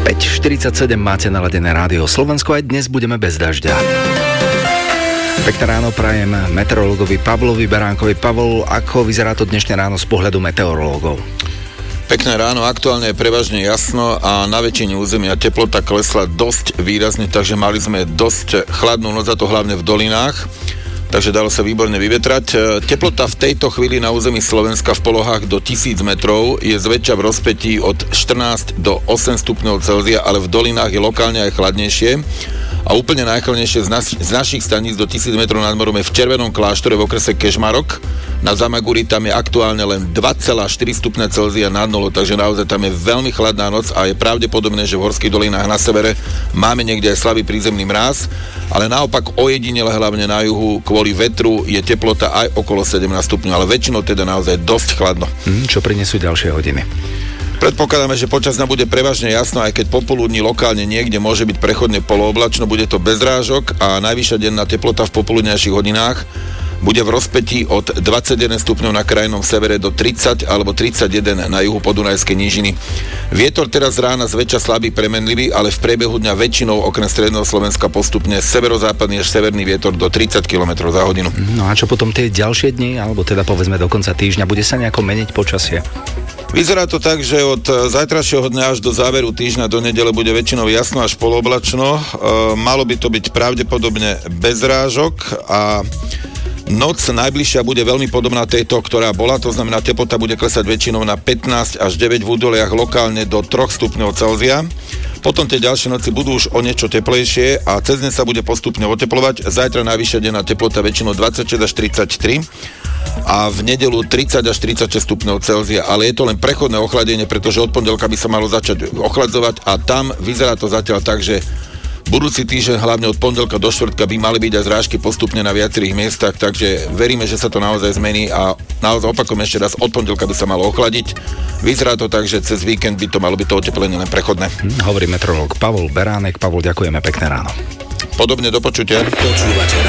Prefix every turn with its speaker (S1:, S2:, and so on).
S1: 5:47 máte naladené rádio Slovensko, aj dnes budeme bez dažďa. Pekné ráno prajem meteorológovi Pavlovi Beránkovi. Pavol, ako vyzerá to dnešné ráno z pohľadu meteorológov?
S2: Pekné ráno, aktuálne je prevažne jasno a na väčšine územia teplota klesla dosť výrazne, takže mali sme dosť chladnú noc, a to hlavne v dolinách, takže dalo sa výborne vyvetrať. Teplota v tejto chvíli na území Slovenska v polohách do 1000 metrov je zväčša v rozpätí od 14 do 8 stupňov Celzia, ale v dolinách je lokálne aj chladnejšie. A úplne najchladnejšie z našich staníc do 1000 metrov nad morom je v Červenom kláštore v okrese Kežmarok. Na Zamaguri tam je aktuálne len 2,4 stupňa Celzia nad nulou, takže naozaj tam je veľmi chladná noc a je pravdepodobné, že v horských dolinách na severe máme niekde aj slabý prízemný mráz, ale naopak ojedinele hlavne na juhu kvôli vetru je teplota aj okolo 17 stupňov, ale väčšinou teda naozaj dosť chladno.
S1: Čo prinesú ďalšie hodiny?
S2: Predpokladáme, že počas dňa bude prevažne jasno, aj keď popoludní lokálne niekde môže byť prechodne polooblačno, bude to bez rážok a najvyššia denná teplota v popoludňajších hodinách bude v rozpätí od 21 stupňov na krajnom severe do 30 alebo 31 na juhu podunajskej nížiny. Vietor teraz rána zväčša slabý premenlivý, ale v priebehu dňa väčšinou okrem stredného Slovenska postupne severozápadný až severný vietor do 30 km za hodinu.
S1: No a čo potom tie ďalšie dni, alebo teda povedzme do konca týždňa, bude sa nejako meniť počasie?
S2: Vyzerá to tak, že od zajtrajšieho dňa až do záveru týždňa do nedele bude väčšinou jasno až polooblačno. Malo by to byť pravdepodobne bez rážok a noc najbližšia bude veľmi podobná tejto, ktorá bola, to znamená teplota bude klesať väčšinou na 15 až 9 v údoliach, lokálne do 3 stupňov Celzia. Potom tie ďalšie noci budú už o niečo teplejšie a cez deň sa bude postupne oteplovať. Zajtra najvyššia denná teplota väčšinou 26 až 33 a v nedeľu 30 až 36 stupňov Celzia, ale je to len prechodné ochladenie, pretože od pondelka by sa malo začať ochladzovať a tam vyzerá to zatiaľ tak, že budúci týždeň, hlavne od pondelka do štvrtka, by mali byť aj zrážky postupne na viacerých miestach, takže veríme, že sa to naozaj zmení a naozaj opakujem ešte raz, od pondelka by sa malo ochladiť. Vyzerá to tak, že cez víkend by to malo byť to oteplenie len prechodné.
S1: Hovorí meteorológ Pavol Beránek. Pavol, ďakujeme, pekné ráno.
S2: Podobne, do počutia.